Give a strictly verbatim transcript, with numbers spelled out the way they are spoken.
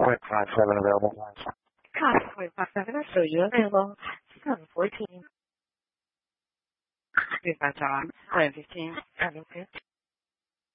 Point five seven available. Copy point five seven. I show you available. seven fourteen. Goodbye, John. nine fifteen.